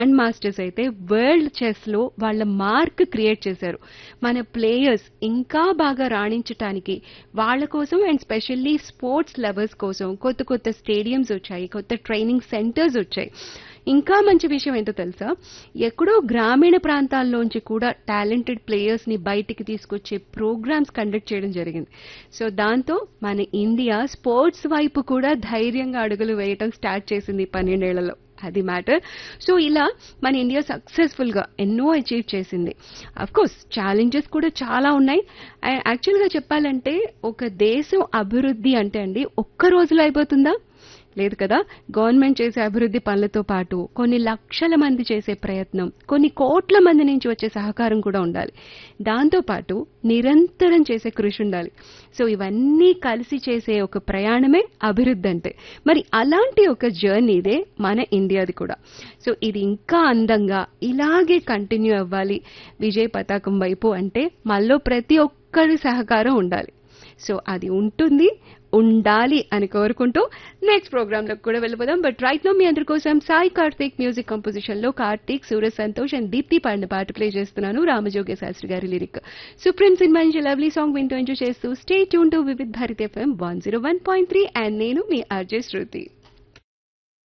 Grand masters అయితే world చెస్‌లో వాళ్ళ mark create చేశారు. మన ప్లేయర్స్ ఇంకా బాగా రాణించటానికి వాళ్ళ కోసం అండ్ స్పెషల్లీ స్పోర్ట్స్ లవర్స్ కోసం కొత్త కొత్త స్టేడియంస్ వచ్చాయి. కొత్త ట్రైనింగ్ సెంటర్స్ వచ్చాయి. ఇంకా మంచి విషయం ఏంటో తెలుసా? ఎక్కడో గ్రామీణ ప్రాంతాల్లోంచి కూడా టాలెంటెడ్ ప్లేయర్స్‌ని బయటికి తీసుకొచ్చే ప్రోగ్రామ్స్ కండక్ట్ చేయడం జరిగింది. సో దాంతో మన ఇండియా స్పోర్ట్స్ వైపు కూడా ధైర్యంగా అడుగులు వేయటం స్టార్ట్ చేసింది ఈ 12 ఏళ్లలో. అది మ్యాటర్. సో ఇలా మన ఇండియా సక్సెస్‌ఫుల్ గా ఎన్నో అచీవ్ చేసింది. అఫ్‌కోర్స్ ఛాలెంజెస్ కూడా చాలా ఉన్నాయి. యాక్చువల్‌గా చెప్పాలంటే ఒక దేశం అభివృద్ధి అంటే అండి ఒక్క రోజులో అయిపోతుందా? లేదు కదా! గవర్నమెంట్ చేసే అభివృద్ధి పనులతో పాటు కొన్ని లక్షల మంది చేసే ప్రయత్నం, కొన్ని కోట్ల మంది నుంచి వచ్చే సహకారం కూడా ఉండాలి. దాంతో పాటు నిరంతరం చేసే కృషి ఉండాలి. సో ఇవన్నీ కలిసి చేసే ఒక ప్రయాణమే అభివృద్ధి అంటే. మరి అలాంటి ఒక జర్నీదే మన ఇండియాది కూడా. సో ఇది ఇంకా అందంగా ఇలాగే కంటిన్యూ అవ్వాలి విజయ పతాకం వైపు అంటే మనలో ప్రతి ఒక్కరి సహకారం ఉండాలి. సో అది ఉంటుంది, ఉండాలి అని కోరుకుంటూ నెక్స్ట్ ప్రోగ్రామ్ లోకి కూడా వెళ్ళిపోదాం. బట్ రైట్ నో మీ అందరి కోసం సాయి కార్తిక్ మ్యూజిక్ కంపోజిషన్ లో కార్తిక్, సూరజ్ సంతోష్ అండ్ దీప్తి పాడిన పాట ప్లే చేస్తున్నాను. రామజోగ్య శాస్త్రి గారి లిరిక్. సుప్రీం సినిమా నుంచి లవ్లీ సాంగ్ వింటూ ఎంజాయ్ చేస్తూ stay tune to Vividh Bharati FM 101.3 and నేను మీ ఆర్జే శృతి.